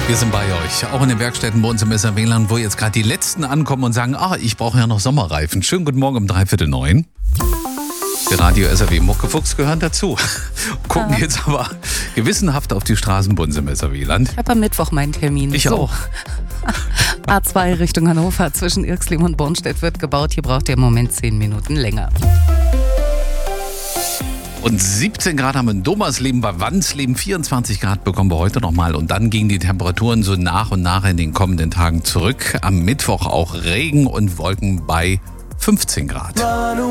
Wir sind bei euch, auch in den Werkstätten bei uns im SR-WLAN, wo jetzt gerade die Letzten ankommen und sagen, ich brauche ja noch Sommerreifen. Schönen guten Morgen um 8:45. Der Radio SRW Muckefuchs gehören dazu. Gucken jetzt aber gewissenhaft auf die Straßenbunse im SR-WLAN. Ich habe am Mittwoch meinen Termin. Ich auch. A2 Richtung Hannover zwischen Irxlim und Bornstedt wird gebaut. Hier braucht ihr im Moment 10 Minuten länger. Und 17 Grad haben wir in Domersleben, bei Wandsleben 24 Grad bekommen wir heute nochmal. Und dann gingen die Temperaturen so nach und nach in den kommenden Tagen zurück. Am Mittwoch auch Regen und Wolken bei 15 Grad.